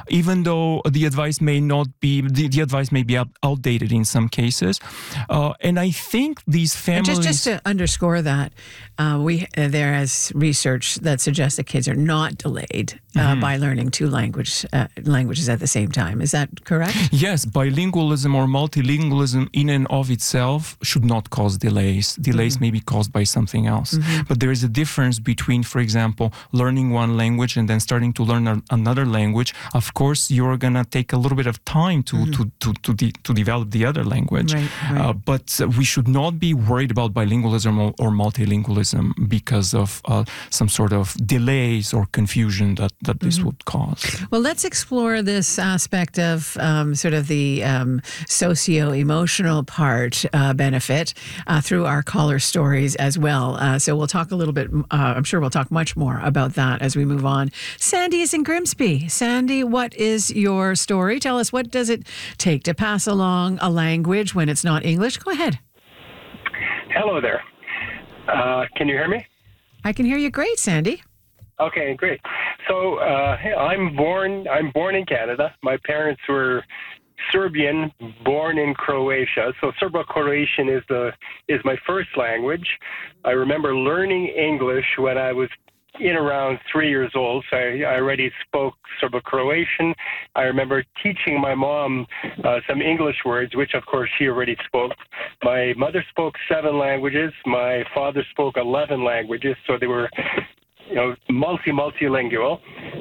even though the advice may not be, the advice may be outdated in some cases. And I think these families... And just to underscore that, there is research that suggests that kids are not delayed by learning two languages at the same time. Is that correct? Yes, bilingualism or multilingualism in and of itself should not cause delays. Delays may be caused by something else. But there is a difference between, for example, learning one language and then starting to learn another language. Of course, you're going to take a little bit of time to develop the other language. Right. But we should not be worried about bilingualism or multilingualism because of some sort of delays or confusion that this would cause. Well, let's explore this aspect of sort of the socio-emotional part benefit through our caller stories as well. So we'll talk a little bit, I'm sure we'll talk much more about that as we move on. Sandy is in Grimsby. Sandy, what is your story? Tell us, what does it take to pass along a language when it's not English? Go ahead. Hello there. Can you hear me? I can hear you great, Sandy. Okay, great. So I'm born in Canada. My parents were Serbian, born in Croatia. So Serbo-Croatian is my first language. I remember learning English when I was in around 3 years old. So I already spoke Serbo-Croatian. I remember teaching my mom some English words, which of course she already spoke. My mother spoke 7 languages. My father spoke 11 languages. So they were multilingual.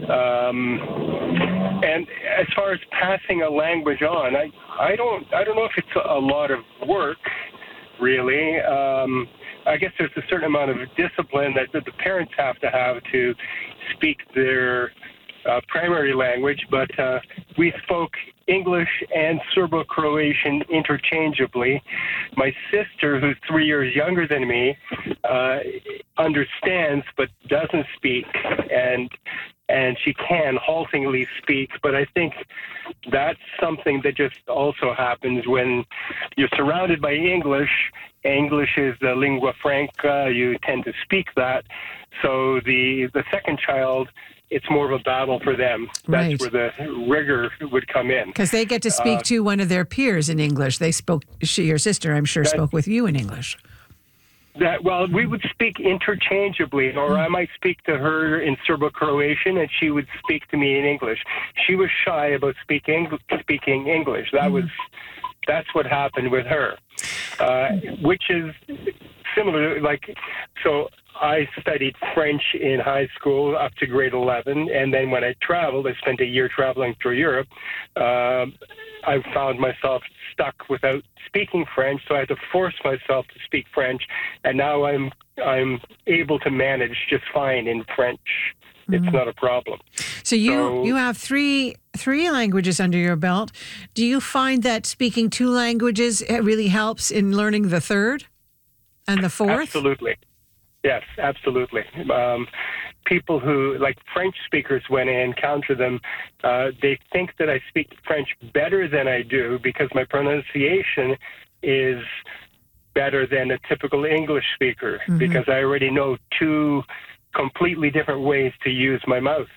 And as far as passing a language on, I don't know if it's a lot of work, really. I guess there's a certain amount of discipline that the parents have to speak their primary language, but we spoke English and Serbo-Croatian interchangeably. My sister, who's 3 years younger than me, understands but doesn't speak, and she can haltingly speak, but I think that's something that just also happens when you're surrounded by English. English is the lingua franca. You tend to speak that. So the second child, it's more of a battle for them. That's where the rigor would come in. Because they get to speak to one of their peers in English. Your sister, I'm sure, spoke with you in English. We would speak interchangeably, or I might speak to her in Serbo-Croatian, and she would speak to me in English. She was shy about speaking English. That's what happened with her, which is similar. So I studied French in high school up to grade 11, and then when I traveled, I spent a year traveling through Europe. I found myself stuck without speaking French, so I had to force myself to speak French, and now I'm able to manage just fine in French. It's not a problem. So you have three languages under your belt. Do you find that speaking 2 languages really helps in learning the third and the fourth? Absolutely. Yes, absolutely. People who, like French speakers, when I encounter them, they think that I speak French better than I do because my pronunciation is better than a typical English speaker, because I already know 2 completely different ways to use my mouth.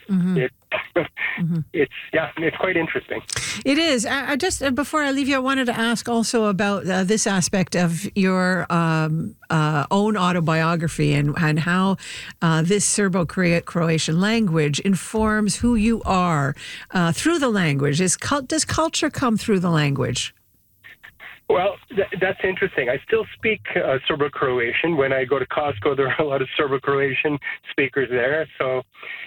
It's quite interesting. It is. I just before I leave you, I wanted to ask also about this aspect of your own autobiography and how this Serbo-Croatian language informs who you are through the language. Does culture come through the language? Well, that's interesting. I still speak Serbo-Croatian. When I go to Costco, there are a lot of Serbo-Croatian speakers there. So,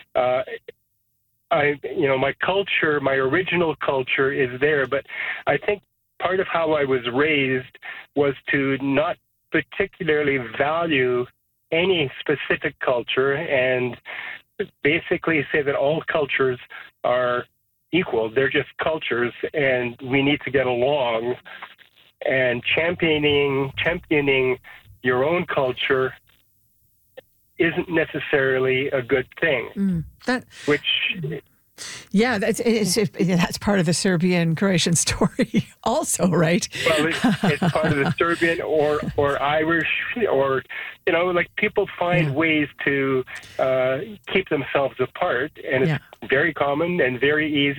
my culture, my original culture is there. But I think part of how I was raised was to not particularly value any specific culture and basically say that all cultures are equal. They're just cultures, and we need to get along. And championing your own culture isn't necessarily a good thing. That's part of the Serbian-Croatian story also, right? Well, it's part of the Serbian or Irish, or, people find ways to keep themselves apart, and it's very common and very easy.